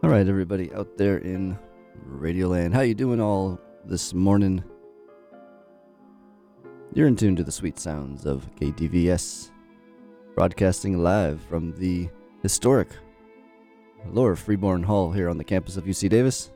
All right, everybody out there in Radioland, how you doing all this morning? You're in tune to the sweet sounds of KDVS, broadcasting live from the historic Lower Freeborn Hall here on the campus of UC Davis.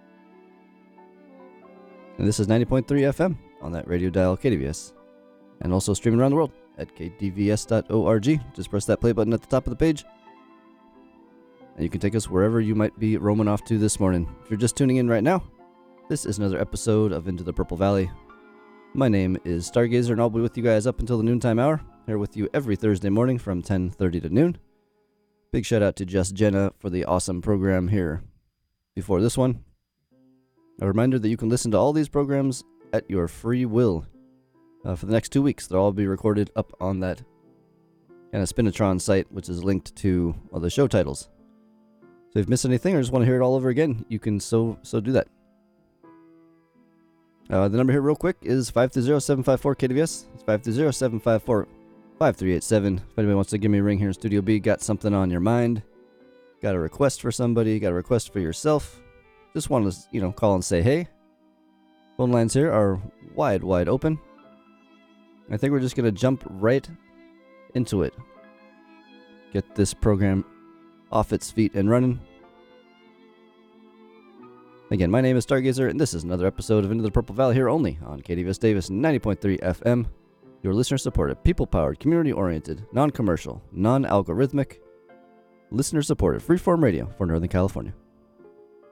And this is 90.3 FM on that radio dial, KDVS, and also streaming around the world at kdvs.org. Just press that play button at the top of the page, and you can take us wherever you might be roaming off to this morning. If you're just tuning in right now, this is another episode of Into the Purple Valley. My name is Stargazer, and I'll be with you guys up until the noontime hour, here with you every Thursday morning from 10:30 to noon. Big shout out to Just Jenna for the awesome program here before this one. A reminder that you can listen to all these programs at your free will for the next 2 weeks. They'll all be recorded up on that kind of Spinatron site, which is linked to all the show titles. So if you've missed anything or just want to hear it all over again, you can so do that. The number here real quick is 530-754-KDVS. It's 530-754-5387. If anybody wants to give me a ring here in Studio B, got something on your mind, got a request for somebody, got a request for yourself, just want to, call and say hey. Phone lines here are wide open. I think we're just going to jump right into it. Get this program off its feet and running. Again, my name is Stargazer, and this is another episode of Into the Purple Valley here only on KDVS Davis 90.3 FM. Your listener-supported, people-powered, community-oriented, non-commercial, non-algorithmic, listener-supported freeform radio for Northern California.